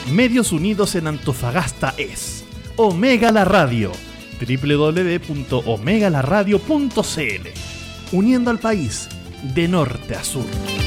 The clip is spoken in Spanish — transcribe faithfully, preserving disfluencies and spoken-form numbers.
Medios Unidos en Antofagasta es Omega la Radio, doble u doble u doble u punto omega la radio punto c l, uniendo al país de norte a sur.